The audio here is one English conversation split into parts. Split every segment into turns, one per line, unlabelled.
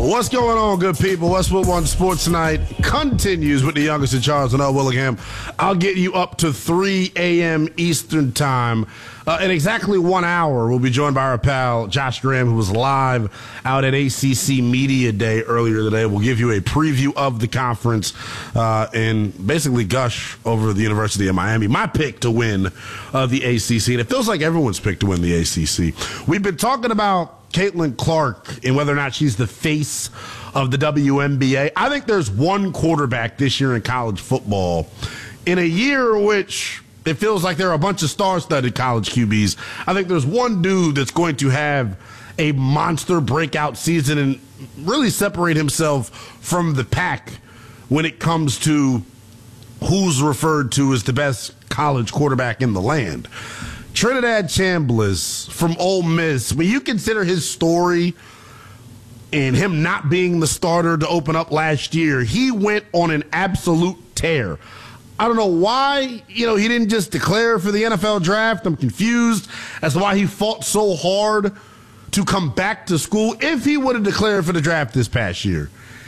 What's going on, good people? Westwood One Sports Tonight continues with the youngest in Charles and Willingham. I'll get you up to 3 a.m. Eastern Time. In exactly 1 hour, we'll be joined by our pal Josh Graham, who was live out at ACC Media Day earlier today. We'll give you a preview of the conference and basically gush over the University of Miami. My pick to win the ACC, and it feels like everyone's pick to win the ACC. We've been talking about Caitlin Clark and whether or not she's the face of the WNBA. I think there's one quarterback this year in college football in a year which it feels like there are a bunch of star-studded college QBs. I think there's one dude that's going to have a monster breakout season and really separate himself from the pack when it comes to who's referred to as the best college quarterback in the land. Trinidad Chambliss from Ole Miss, when you consider his story and him not being the starter to open up last year, he went on an absolute tear. I don't know why, he didn't just declare for the NFL draft. I'm confused as to why he fought so hard to come back to school. If he would have declared for the draft this past year,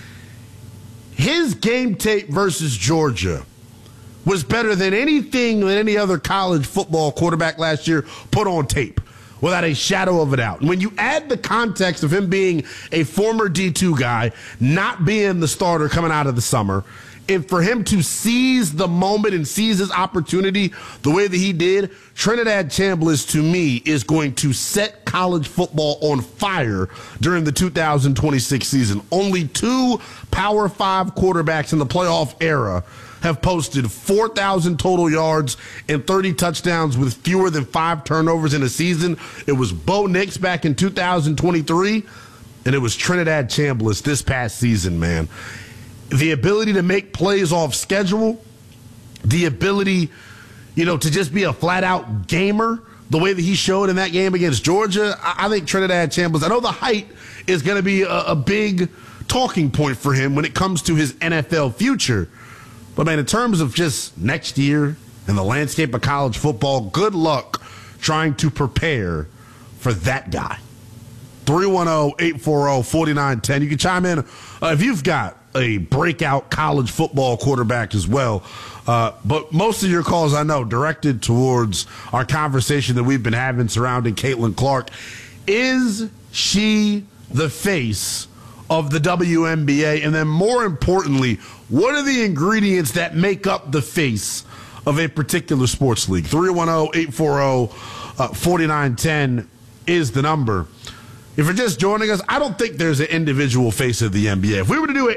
his game tape versus Georgia was better than anything that any other college football quarterback last year put on tape, without a shadow of a doubt. And when you add the context of him being a former D2 guy, not being the starter coming out of the summer, and for him to seize the moment and seize his opportunity the way that he did, Trinidad Chambliss, to me, is going to set college football on fire during the 2026 season. Only two Power 5 quarterbacks in the playoff era have posted 4,000 total yards and 30 touchdowns with fewer than 5 turnovers in a season. It was Bo Nix back in 2023, and it was Trinidad Chambliss this past season, man. The ability to make plays off schedule, the ability, to just be a flat-out gamer, the way that he showed in that game against Georgia, I think Trinidad Chambliss, I know the height is going to be a big talking point for him when it comes to his NFL future. But, man, in terms of just next year and the landscape of college football, good luck trying to prepare for that guy. 310-840-4910. You can chime in if you've got a breakout college football quarterback as well. But most of your calls, I know, directed towards our conversation that we've been having surrounding Caitlin Clark. Is she the face of the WNBA? And then more importantly, what are the ingredients that make up the face of a particular sports league? 310-840-4910 is the number. If you're just joining us, I don't think there's an individual face of the NBA. If we were to do an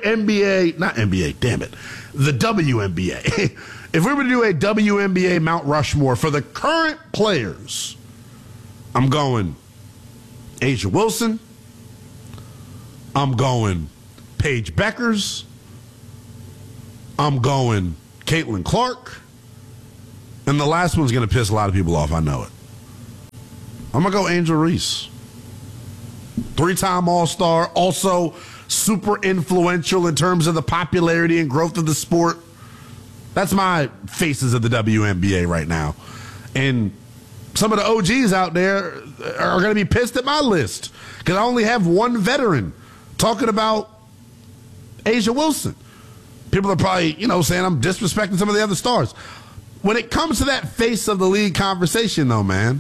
the WNBA. If we were to do a WNBA Mount Rushmore for the current players, I'm going A'ja Wilson. I'm going Paige Bueckers. I'm going Caitlin Clark. And the last one's going to piss a lot of people off. I know it. I'm going to go Angel Reese. 3-time All-Star. Also super influential in terms of the popularity and growth of the sport. That's my faces of the WNBA right now. And some of the OGs out there are going to be pissed at my list because I only have one veteran talking about A'ja Wilson. People are probably, saying I'm disrespecting some of the other stars. When it comes to that face of the league conversation, though, man,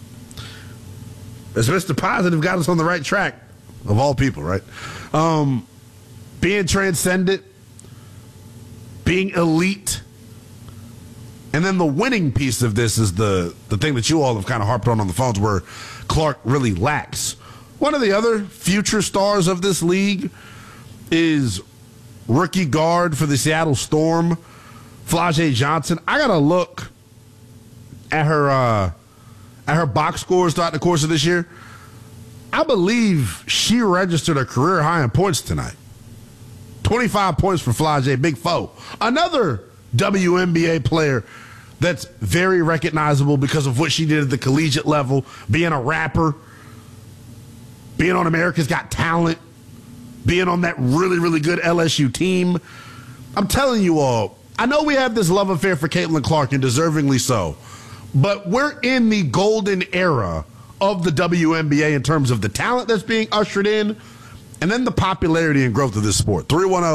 as Mr. Positive got us on the right track, of all people, right? Being transcendent, being elite, and then the winning piece of this is the thing that you all have kind of harped on the phones where Clark really lacks. One of the other future stars of this league is rookie guard for the Seattle Storm, Flau'jae Johnson. I got to look at her box scores throughout the course of this year. I believe she registered a career high in points tonight. 25 points for Flau'jae, big foe. Another WNBA player that's very recognizable because of what she did at the collegiate level, being a rapper, being on America's Got Talent, being on that really, really good LSU team. I'm telling you all, I know we have this love affair for Caitlin Clark, and deservingly so, but we're in the golden era of the WNBA in terms of the talent that's being ushered in and then the popularity and growth of this sport.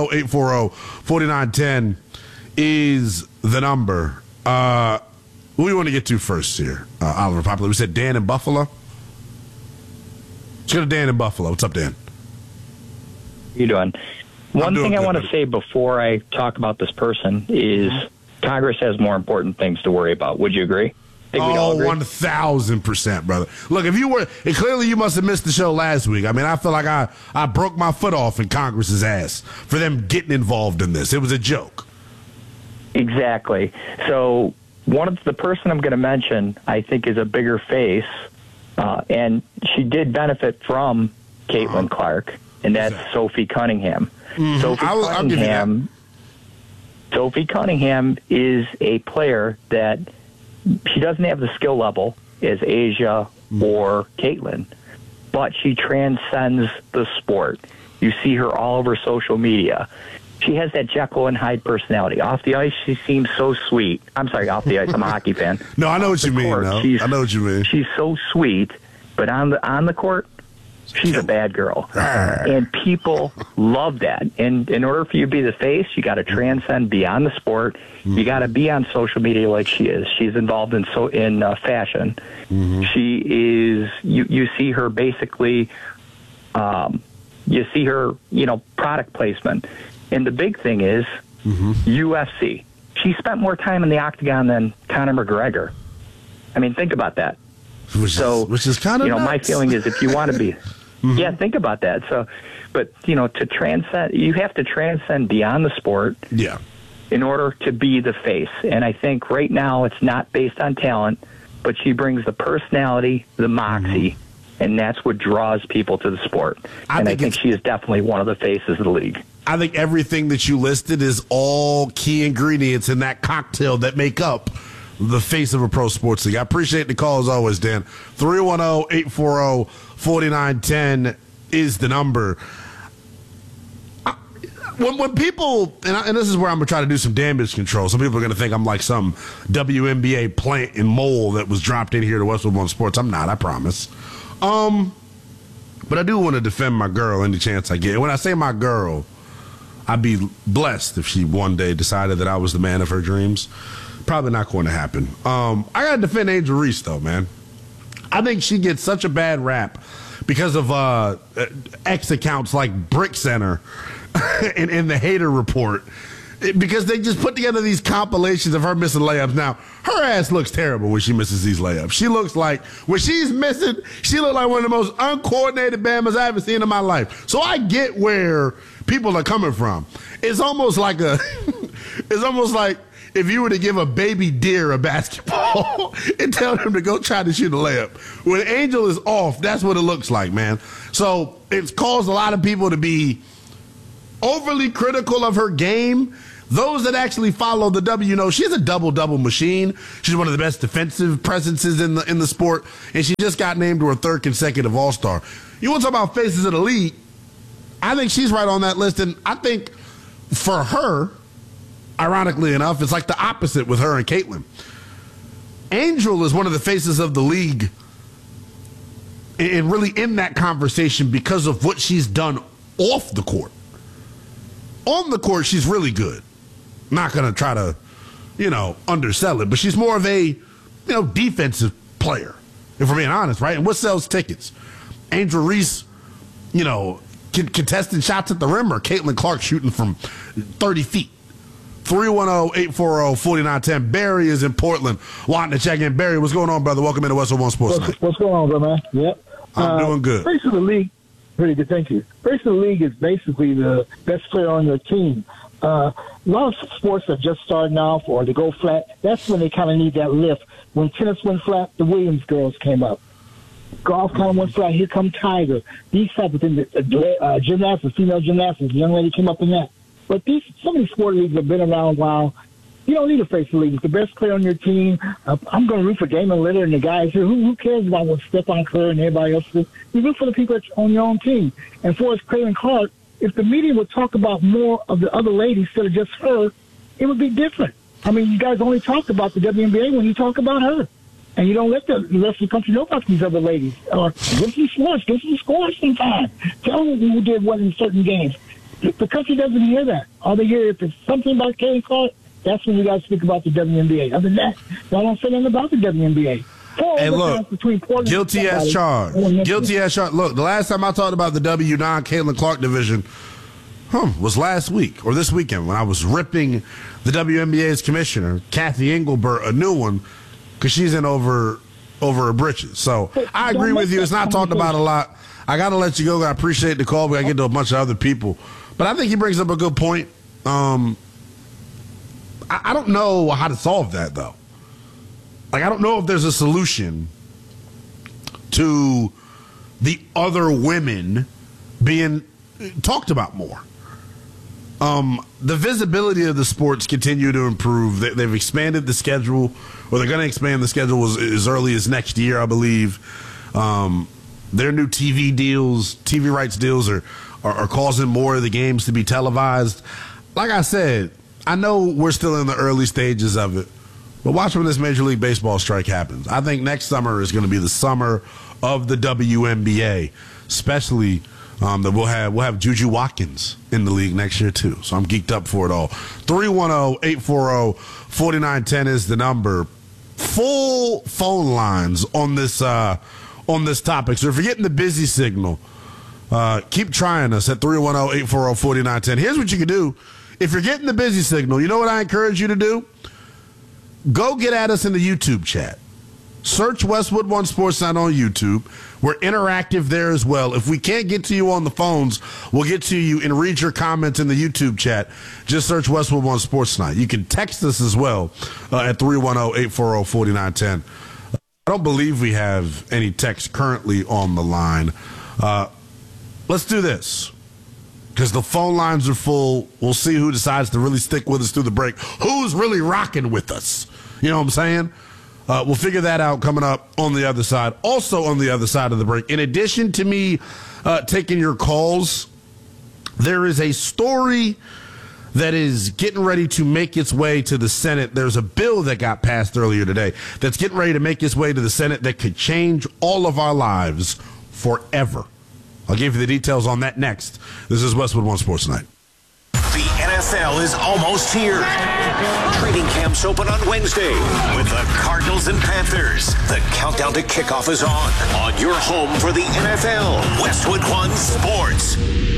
310-840-4910 is the number. Who do we want to get to first here? Oliver Popular. We said Dan in Buffalo. Let's go to Dan in Buffalo. What's up, Dan?
How you doing? One thing I want to say before I talk about this person is Congress has more important things to worry about. Would you agree?
Oh, 1,000%, brother. Look, if you were, and clearly you must have missed the show last week. I mean, I feel like I broke my foot off in Congress's ass for them getting involved in this. It was a joke.
Exactly. So the person I'm going to mention, I think, is a bigger face, and she did benefit from Caitlin Clark, and that's Sophie Cunningham.
Mm-hmm.
Sophie Cunningham is a player that she doesn't have the skill level as Asia or Caitlin, but she transcends the sport. You see her all over social media. She has that Jekyll and Hyde personality. Off the ice, she seems so sweet. I'm sorry, off the ice, I'm a hockey fan.
No, I know what you mean. I know what you mean.
She's so sweet, but on the court, she's a bad girl. And people love that. And in order for you to be the face, you got to transcend beyond the sport. You got to be on social media like she is. She's involved in fashion. She is. You see her basically. You see her, product placement. And the big thing is UFC. She spent more time in the octagon than Conor McGregor. I mean, think about that.
Which is kind of
my feeling is if you want to be. Yeah, think about that. So, but, to transcend, you have to transcend beyond the sport in order to be the face. And I think right now it's not based on talent, but she brings the personality, the moxie, and that's what draws people to the sport. I think she is definitely one of the faces of the league.
I think everything that you listed is all key ingredients in that cocktail that make up the face of a pro sports league. I appreciate the call as always, Dan. 310-840-4910 is the number. When people, and this is where I'm going to try to do some damage control. Some people are going to think I'm like some WNBA plant and mole that was dropped in here to Westwood One Sports. I'm not, I promise. But I do want to defend my girl any chance I get. When I say my girl, I'd be blessed if she one day decided that I was the man of her dreams. Probably not going to happen. I got to defend Angel Reese, though, man. I think she gets such a bad rap because of X accounts like Brick Center and the Hater Report, because they just put together these compilations of her missing layups. Now, her ass looks terrible when she misses these layups. She looks like, when she's missing, she looks like one of the most uncoordinated Bamas I've ever seen in my life. So I get where people are coming from. It's almost like if you were to give a baby deer a basketball and tell them to go try to shoot a layup. When Angel is off, that's what it looks like, man. So it's caused a lot of people to be overly critical of her game. Those that actually follow the W know she's a double-double machine. She's one of the best defensive presences in the sport, and she just got named to her third consecutive All-Star. You want to talk about faces of the league? I think she's right on that list, and I think for her, ironically enough, it's like the opposite with her and Caitlin. Angel is one of the faces of the league and really in that conversation because of what she's done off the court. On the court, she's really good. Not going to try to, undersell it, but she's more of a, defensive player, if we're being honest, right? And what sells tickets? Angel Reese, contesting shots at the rim, or Caitlin Clark shooting from 30 feet? 310-840-4910. Barry is in Portland wanting to check in. Barry, what's going on, brother? Welcome into Westwood One Sports Night.
What's going on, bro, man? Yep.
I'm doing good.
Face of the league, pretty good, thank you. Face of the league is basically the best player on your team. A lot of sports are just starting off or they go flat. That's when they kind of need that lift. When tennis went flat, the Williams girls came up. Golf kind of went flat. Here come Tiger. These type of things. Gymnastics, female gymnastics. The young lady came up in that. But some of these sport leagues have been around a while. You don't need a face of the league. It's the best player on your team. I'm going to root for Damian Lillard and the guys here. Who cares about what Stephon Curry and everybody else is? You root for the people that's on your own team. And for us, Caitlin Clark, if the media would talk about more of the other ladies instead of just her, it would be different. I mean, you guys only talk about the WNBA when you talk about her. And you don't let the rest of the country know about these other ladies. Or give some sports, give some scores sometime. Tell them who did what in certain games. The country doesn't hear that. All they hear, if it's something about Kaden Clark, that's when we got to speak about the WNBA. Other than that, y'all don't say nothing about the WNBA.
Hey, look, guilty as charged. Guilty as charged. Look, the last time I talked about the W9 Caitlin Clark division was last week or this weekend when I was ripping the WNBA's commissioner, Kathy Engelbert, a new one, because she's in over her britches. So I agree with you. It's not talked about a lot. I got to let you go. I appreciate the call. We got to get to a bunch of other people. But I think he brings up a good point. I don't know how to solve that, though. Like, I don't know if there's a solution to the other women being talked about more. The visibility of the sports continue to improve. They've expanded the schedule, or they're going to expand the schedule as early as next year, I believe. Their new TV rights deals are causing more of the games to be televised. Like I said, I know we're still in the early stages of it, but watch when this Major League Baseball strike happens. I think next summer is going to be the summer of the WNBA, especially that we'll have Juju Watkins in the league next year too. So I'm geeked up for it all. 310-840-4910 is the number. Full phone lines on this topic. So if you're getting the busy signal, keep trying us at 310-840-4910. Here's what you can do. If you're getting the busy signal, you know what I encourage you to do? Go get at us in the YouTube chat. Search Westwood One Sports Night on YouTube. We're interactive there as well. If we can't get to you on the phones, we'll get to you and read your comments in the YouTube chat. Just search Westwood One Sports Night. You can text us as well at 310-840-4910. I don't believe we have any text currently on the line. Let's do this, because the phone lines are full. We'll see who decides to really stick with us through the break. Who's really rocking with us? You know what I'm saying? We'll figure that out coming up on the other side. Also on the other side of the break, in addition to me taking your calls, there is a story that is getting ready to make its way to the Senate. There's a bill that got passed earlier today that's getting ready to make its way to the Senate that could change all of our lives forever. I'll give you the details on that next. This is Westwood One Sports Night.
The NFL is almost here. Training camps open on Wednesday with the Cardinals and Panthers. The countdown to kickoff is on your home for the NFL, Westwood One Sports.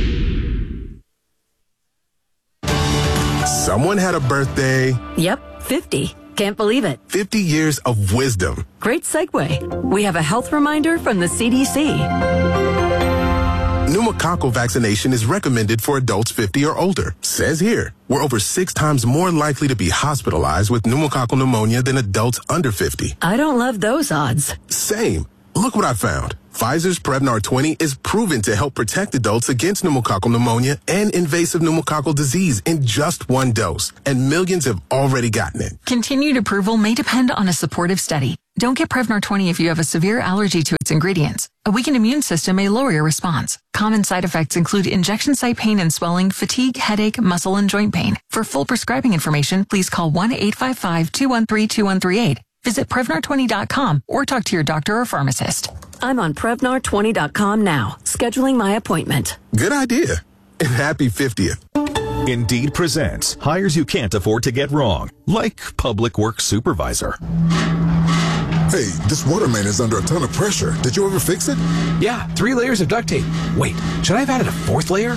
Someone had a birthday.
Yep, 50. Can't believe it.
50 years of wisdom.
Great segue. We have a health reminder from the CDC.
Pneumococcal vaccination is recommended for adults 50 or older. Says here, we're over 6 times more likely to be hospitalized with pneumococcal pneumonia than adults under 50.
I don't love those odds.
Same. Look what I found. Pfizer's Prevnar 20 is proven to help protect adults against pneumococcal pneumonia and invasive pneumococcal disease in just 1 dose. And millions have already gotten it.
Continued approval may depend on a supportive study. Don't get Prevnar 20 if you have a severe allergy to its ingredients. A weakened immune system may lower your response. Common side effects include injection site pain and swelling, fatigue, headache, muscle, and joint pain. For full prescribing information, please call 1-855-213-2138. Visit Prevnar20.com or talk to your doctor or pharmacist.
I'm on Prevnar20.com now, scheduling my appointment.
Good idea. And happy 50th.
Indeed presents hires you can't afford to get wrong, like public works supervisor.
Hey, this water main is under a ton of pressure. Did you ever fix it?
Yeah, 3 layers of duct tape. Wait, should I have added a 4th layer?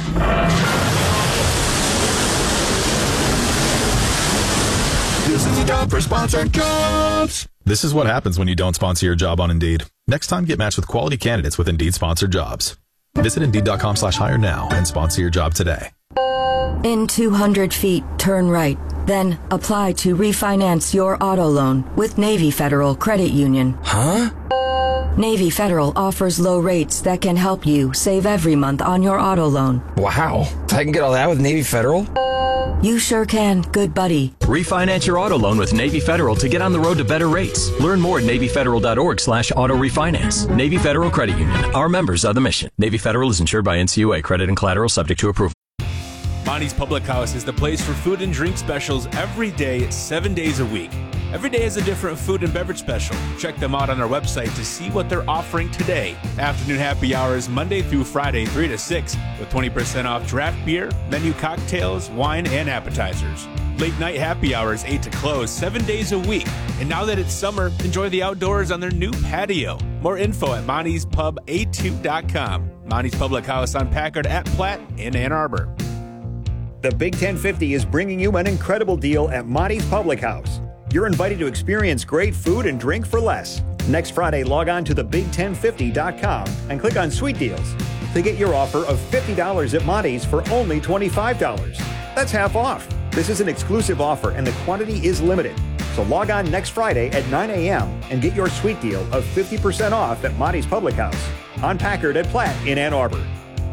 This is a job for Sponsored Jobs.
This is what happens when you don't sponsor your job on Indeed. Next time, get matched with quality candidates with Indeed sponsored jobs. Visit Indeed.com/hire now and sponsor your job today.
In 200 feet, turn right. Then apply to refinance your auto loan with Navy Federal Credit Union.
Huh?
Navy Federal offers low rates that can help you save every month on your auto loan.
Wow. I can get all that with Navy Federal?
You sure can, good buddy.
Refinance your auto loan with Navy Federal to get on the road to better rates. Learn more at NavyFederal.org/auto refinance. Navy Federal Credit Union. Our members are the mission. Navy Federal is insured by NCUA. Credit and collateral subject to approval.
Monty's Public House is the place for food and drink specials every day, 7 days a week. Every day is a different food and beverage special. Check them out on our website to see what they're offering today. Afternoon happy hours Monday through Friday, 3 to 6, with 20% off draft beer, menu cocktails, wine, and appetizers. Late night happy hours 8 to close, 7 days a week. And now that it's summer, enjoy the outdoors on their new patio. More info at Monty'sPubA2.com. Monty's Public House on Packard at Platte in Ann Arbor.
The Big 1050 is bringing you an incredible deal at Monty's Public House. You're invited to experience great food and drink for less. Next Friday, log on to thebig1050.com and click on Sweet Deals to get your offer of $50 at Monty's for only $25. That's half off. This is an exclusive offer and the quantity is limited. So log on next Friday at 9 a.m. and get your sweet deal of 50% off at Monty's Public House on Packard at Platte in Ann Arbor.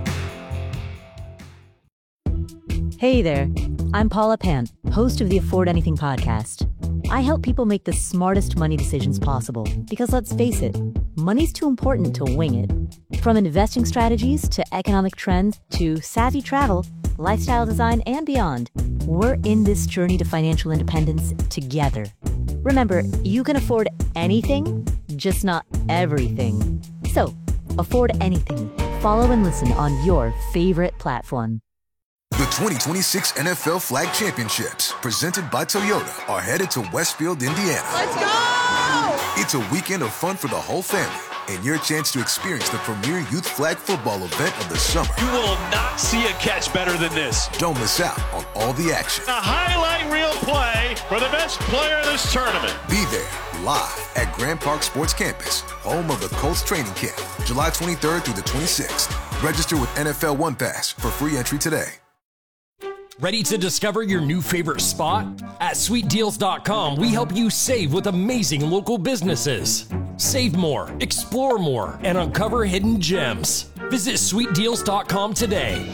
Hey there, I'm Paula Pan, host of the Afford Anything podcast. I help people make the smartest money decisions possible because let's face it, money's too important to wing it. From investing strategies to economic trends to savvy travel, lifestyle design, and beyond, we're in this journey to financial independence together. Remember, you can afford anything, just not everything. So, afford anything. Follow and listen on your favorite platform.
The 2026 NFL Flag Championships, presented by Toyota, are headed to Westfield, Indiana.
Let's go!
It's a weekend of fun for the whole family and your chance to experience the premier youth flag football event of the summer.
You will not see a catch better than this.
Don't miss out on all the action.
A highlight reel play for the best player in this tournament.
Be there live at Grand Park Sports Campus, home of the Colts training camp, July 23rd through the 26th. Register with NFL One Pass for free entry today.
Ready to discover your new favorite spot? At SweetDeals.com, we help you save with amazing local businesses. Save more, explore more, and uncover hidden gems. Visit SweetDeals.com today.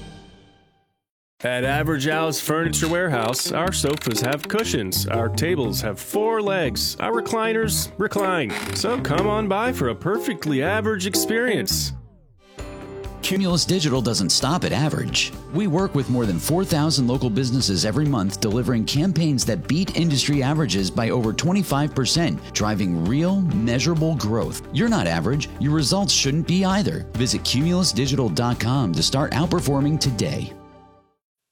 At Average Al's Furniture Warehouse, our sofas have cushions, our tables have 4 legs, our recliners recline. So come on by for a perfectly average experience.
Cumulus Digital doesn't stop at average. We work with more than 4,000 local businesses every month, delivering campaigns that beat industry averages by over 25%, driving real, measurable growth. You're not average. Your results shouldn't be either. Visit cumulusdigital.com to start outperforming today.